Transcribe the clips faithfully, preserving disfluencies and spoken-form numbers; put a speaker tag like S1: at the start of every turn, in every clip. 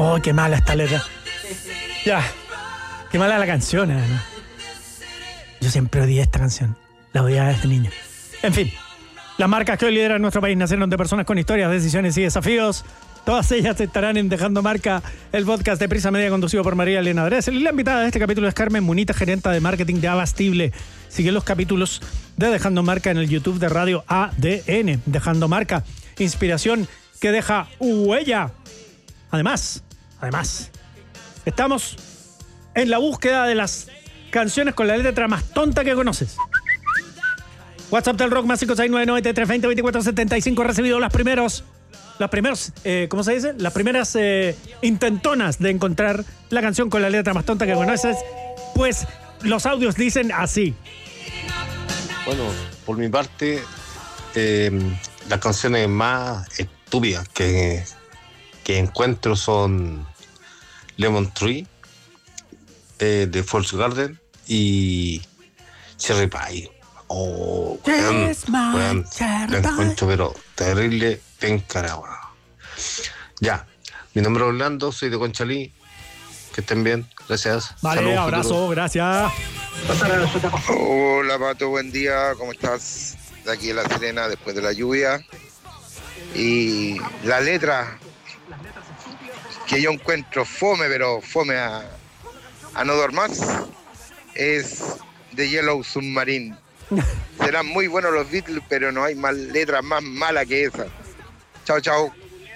S1: Oh, qué mala esta letra. Ya. Qué mala la canción, ¿no? Yo siempre odié esta canción. La odiaba desde niño. En fin. Las marcas que hoy lideran nuestro país nacieron de personas con historias, decisiones y desafíos. Todas ellas estarán en Dejando Marca, el podcast de Prisa Media conducido por María Elena Dressel. Y la invitada de este capítulo es Carmen Munita, gerenta de marketing de Abastible. Sigue los capítulos de Dejando Marca en el YouTube de Radio A D N. Dejando Marca, inspiración que deja huella. Además, además, estamos en la búsqueda de las canciones con la letra más tonta que conoces. WhatsApp del Rock más cinco seis nueve nueve tres dos cero dos cuatro siete cinco. Recibido las primeros, las primeros, eh, ¿cómo se dice? Las primeras eh, intentonas de encontrar la canción con la letra más tonta que conoces. Pues los audios dicen así.
S2: Bueno, por mi parte, eh, las canciones más estúpidas que, que encuentro son Lemon Tree, eh, de False Garden y Cherry Pie. Oh, weón, weón, la encuentro pero terrible, pencara, weón. Ya, mi nombre es Orlando, soy de Conchalí. Que estén bien, gracias.
S1: Vale,
S2: Saludos,
S1: abrazo,
S2: futuro.
S1: Gracias.
S3: Hola Pato, buen día, ¿cómo estás? De aquí en La Serena, después de la lluvia. Y la letra que yo encuentro fome, pero fome a, a no dar más, es de Yellow Submarine. Serán muy buenos los Beatles, pero no hay más letras más malas que esa. Chao, chao.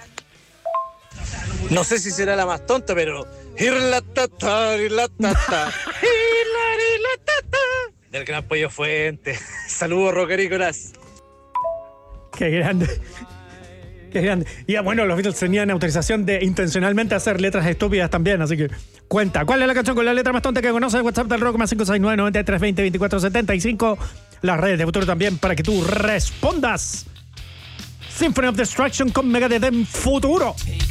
S4: No sé si será la más tonta, pero... del gran Pollo Fuente. Saludos, rockericolas.
S1: Qué grande. Qué grande. Y ya, bueno, los Beatles tenían autorización de intencionalmente hacer letras estúpidas también, así que cuenta. ¿Cuál es la canción con la letra más tonta que conoces? WhatsApp del Rock más cinco seis nueve nueve tres dos cero dos cuatro siete cinco. Las redes de Futuro también para que tú respondas. Symphony of Destruction con Megadeth en Futuro.